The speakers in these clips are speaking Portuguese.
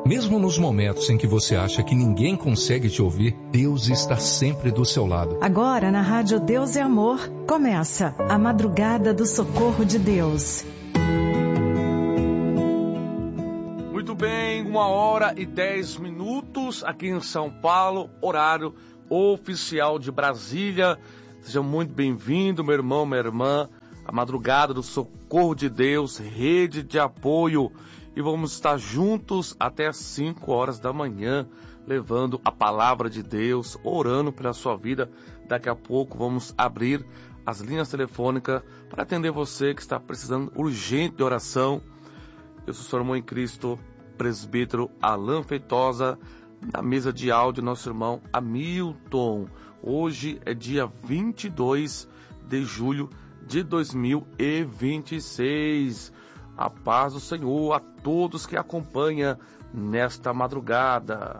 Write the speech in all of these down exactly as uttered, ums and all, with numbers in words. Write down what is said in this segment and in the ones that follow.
Mesmo nos momentos em que você acha que ninguém consegue te ouvir, Deus está sempre do seu lado. Agora, na Rádio Deus é Amor, começa a Madrugada do Socorro de Deus. Muito bem, uma hora e dez minutos aqui em São Paulo, horário oficial de Brasília. Seja muito bem-vindo, meu irmão, minha irmã, a Madrugada do Socorro de Deus, rede de apoio. E vamos estar juntos até às cinco horas da manhã, levando a palavra de Deus, orando pela sua vida. Daqui a pouco vamos abrir as linhas telefônicas para atender você que está precisando urgente de oração. Eu sou o seu irmão em Cristo, presbítero Alain Feitosa, na mesa de áudio, nosso irmão Hamilton. Hoje é dia vinte e dois de julho de dois mil e vinte e seis. A paz do Senhor a todos que acompanham nesta madrugada.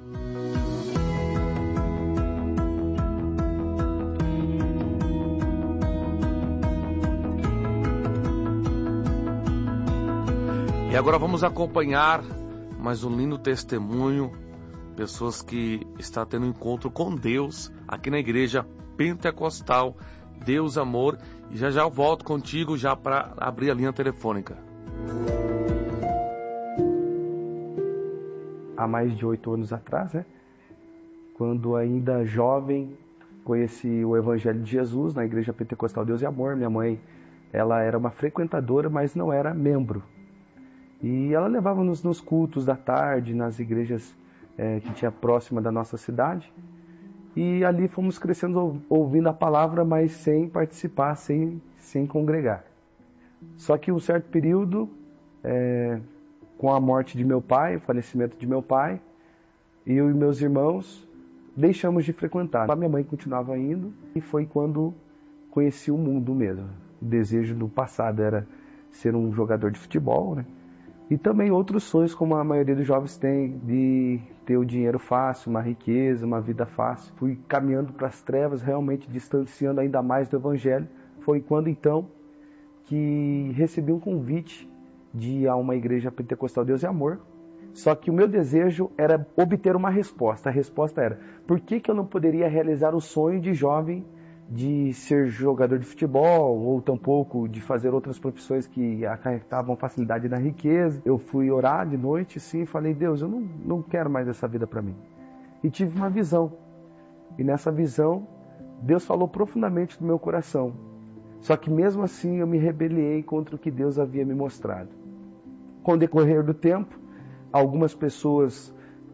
E agora vamos acompanhar mais um lindo testemunho. Pessoas que estão tendo um encontro com Deus aqui na igreja pentecostal Deus Amor. E já já eu volto contigo já para abrir a linha telefônica. Há mais de oito anos atrás, né? Quando ainda jovem, conheci o Evangelho de Jesus na Igreja Pentecostal Deus e Amor. Minha mãe, ela era uma frequentadora, mas não era membro. E ela levava-nos nos cultos da tarde, nas igrejas é, que tinha próxima da nossa cidade. E ali fomos crescendo ouvindo a palavra, mas sem participar, sem, sem congregar. Só que um certo período, é, com a morte de meu pai, o falecimento de meu pai, eu e meus irmãos deixamos de frequentar. A minha mãe continuava indo e foi quando conheci o mundo mesmo. O desejo do passado era ser um jogador de futebol, né? E também outros sonhos, como a maioria dos jovens tem, de ter o dinheiro fácil, uma riqueza, uma vida fácil. Fui caminhando para as trevas, realmente distanciando ainda mais do Evangelho. Foi quando então que recebi um convite de ir a uma igreja pentecostal Deus e Amor. Só que o meu desejo era obter uma resposta. A resposta era, por que que eu não poderia realizar o sonho de jovem de ser jogador de futebol, ou tampouco de fazer outras profissões que acarretavam facilidade na riqueza? Eu fui orar de noite, sim, e falei, Deus, eu não, não quero mais essa vida para mim. E tive uma visão. E nessa visão, Deus falou profundamente no meu coração. Só que mesmo assim eu me rebeliei contra o que Deus havia me mostrado. Com o decorrer do tempo, algumas pessoas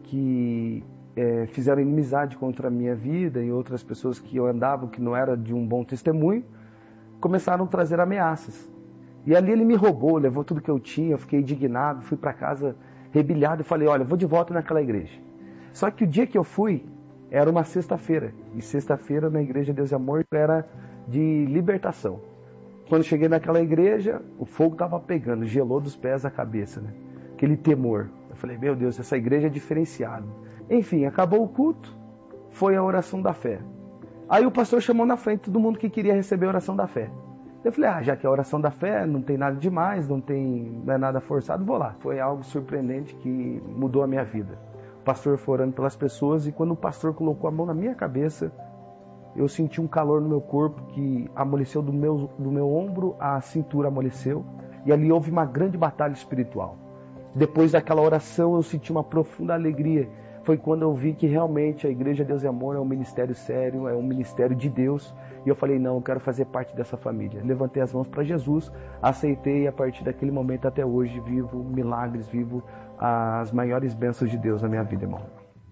que É, fizeram inimizade contra a minha vida e outras pessoas que eu andava que não era de um bom testemunho, começaram a trazer ameaças. E ali ele me roubou, levou tudo que eu tinha, eu fiquei indignado, fui para casa rebeliado e falei, olha, eu vou de volta naquela igreja. Só que o dia que eu fui, era uma sexta-feira, e sexta-feira na igreja Deus e Amor era de libertação. Quando cheguei naquela igreja, o fogo estava pegando, gelou dos pés à cabeça, né? Aquele temor. Eu falei, meu Deus, essa igreja é diferenciada. Enfim, acabou o culto, foi a oração da fé. Aí o pastor chamou na frente todo mundo que queria receber a oração da fé. Eu falei, ah, já que é a oração da fé, não tem nada demais, não, tem, não é nada forçado, vou lá. Foi algo surpreendente que mudou a minha vida. O pastor foi orando pelas pessoas e quando o pastor colocou a mão na minha cabeça, eu senti um calor no meu corpo que amoleceu do meu, do meu ombro, a cintura amoleceu. E ali houve uma grande batalha espiritual. Depois daquela oração eu senti uma profunda alegria. Foi quando eu vi que realmente a Igreja Deus e Amor é um ministério sério, é um ministério de Deus. E eu falei, não, eu quero fazer parte dessa família. Levantei as mãos para Jesus, aceitei e a partir daquele momento até hoje vivo milagres, vivo as maiores bênçãos de Deus na minha vida, irmão.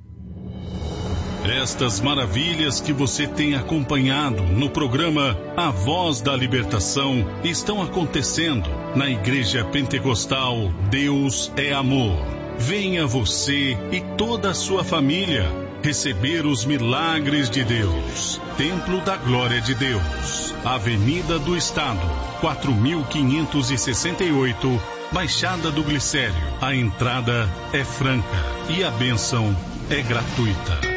Estas maravilhas que você tem acompanhado no programa A Voz da Libertação estão acontecendo na Igreja Pentecostal Deus é Amor. Venha você e toda a sua família receber os milagres de Deus. Templo da Glória de Deus, Avenida do Estado, quatro mil quinhentos e sessenta e oito, Baixada do Glicério. A entrada é franca e a bênção é gratuita.